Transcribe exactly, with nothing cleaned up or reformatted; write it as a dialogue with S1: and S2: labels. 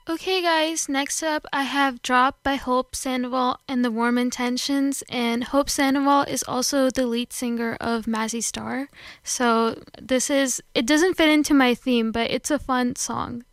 S1: Okay, guys, next up I have Drop by Hope Sandoval and the Warm Intentions. And Hope Sandoval is also the lead singer of Mazzy Star. So this is, it doesn't fit into my theme, but it's a fun song.